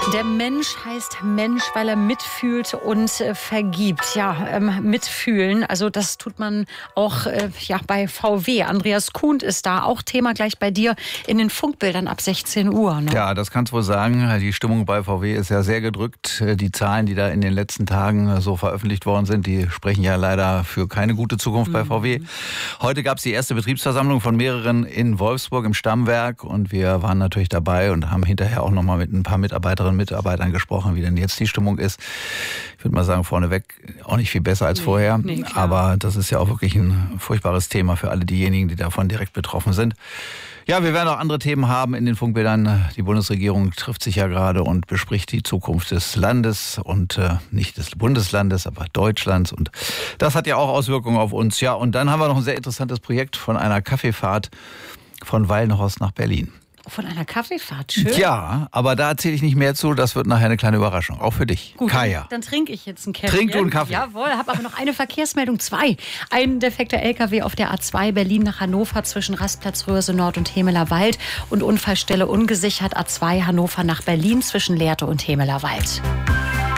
Der Mensch heißt Mensch, weil er mitfühlt und vergibt. Ja, mitfühlen, also das tut man auch bei VW. Andreas Kuhn ist da, auch Thema gleich bei dir in den Funkbildern ab 16 Uhr. Ne? Ja, das kannst du wohl sagen. Die Stimmung bei VW ist ja sehr gedrückt. Die Zahlen, die da in den letzten Tagen so veröffentlicht worden sind, die sprechen ja leider für keine gute Zukunft bei VW. Heute gab es die erste Betriebsversammlung von mehreren in Wolfsburg im Stammwerk und wir waren natürlich dabei und haben hinterher auch nochmal mit ein paar Mitarbeiterinnen und Mitarbeitern gesprochen, wie denn jetzt die Stimmung ist. Ich würde mal sagen, vorneweg auch nicht viel besser als vorher. Nee, aber das ist ja auch wirklich ein furchtbares Thema für alle diejenigen, die davon direkt betroffen sind. Ja, wir werden auch andere Themen haben in den Funkbildern. Die Bundesregierung trifft sich ja gerade und bespricht die Zukunft des Landes und nicht des Bundeslandes, aber Deutschlands. Und das hat ja auch Auswirkungen auf uns. Ja, und dann haben wir noch ein sehr interessantes Projekt von einer Kaffeefahrt von Wallenhorst nach Berlin. Von einer Kaffeefahrt, schön. Ja, aber da erzähle ich nicht mehr zu. Das wird nachher eine kleine Überraschung, auch für dich. Gut, Kaya. Dann trinke ich jetzt einen Kaffee. Trink du einen Kaffee. Jawohl, habe aber noch eine Verkehrsmeldung 2. Ein defekter LKW auf der A2 Berlin nach Hannover zwischen Rastplatz Röhrse Nord und Hemeler Wald und Unfallstelle ungesichert A2 Hannover nach Berlin zwischen Lehrte und Hemeler Wald.